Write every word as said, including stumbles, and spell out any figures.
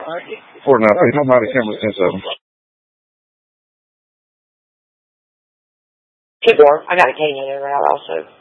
forty-nine. Oh, you don't mind the camera ten seven. Keep warm. I got a cane in there right also.